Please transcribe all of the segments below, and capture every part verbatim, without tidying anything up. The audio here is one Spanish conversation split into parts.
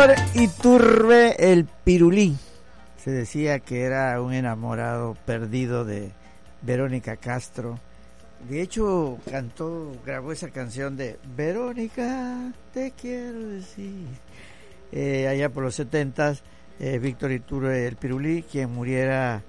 Víctor Iturbe, el Pirulí. Se decía que era un enamorado perdido de Verónica Castro. De hecho, cantó, grabó esa canción de Verónica, te quiero decir. Eh, allá por los setentas, eh, Víctor Iturbe, el Pirulí, quien muriera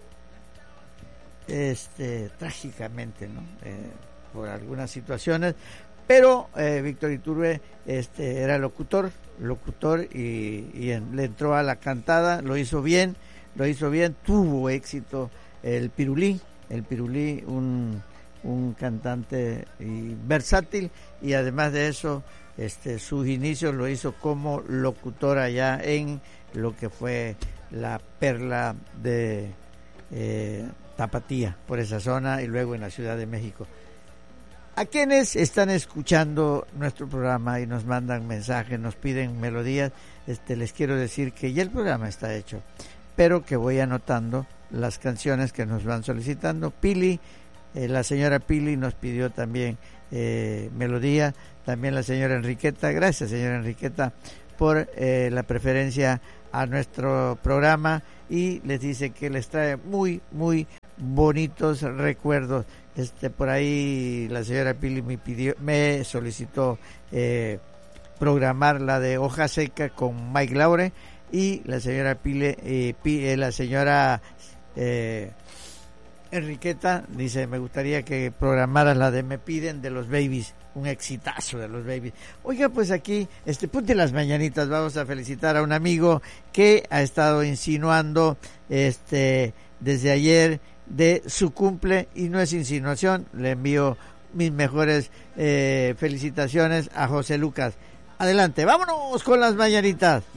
este, trágicamente, ¿no? Eh, por algunas situaciones. Pero eh, Víctor Iturbe este, era locutor, locutor y, y en, le entró a la cantada, lo hizo bien, lo hizo bien, tuvo éxito el Pirulí, el Pirulí, un, un cantante y versátil, y además de eso, este, sus inicios lo hizo como locutor allá en lo que fue la perla de eh, Tapatía, por esa zona, y luego en la Ciudad de México. A quienes están escuchando nuestro programa y nos mandan mensajes, nos piden melodías, este, les quiero decir que ya el programa está hecho, pero que voy anotando las canciones que nos van solicitando. Pili, eh, la señora Pili nos pidió también eh, melodía, también la señora Enriqueta. Gracias, señora Enriqueta, por eh, la preferencia a nuestro programa, y les dice que les trae muy, muy bonitos recuerdos. Este, por ahí la señora Pili me pidió, me solicitó eh, programar la de Hoja Seca con Mike Laure, y la señora Pile, eh, Pile, la señora eh, Enriqueta dice, me gustaría que programaras la de Me Piden de los Babies, un exitazo de los Babies. Oiga, pues aquí, este, ponte las mañanitas, vamos a felicitar a un amigo que ha estado insinuando este desde ayer de su cumple, y no es insinuación, le envío mis mejores eh, felicitaciones a José Lucas. Adelante, vámonos con las mañanitas.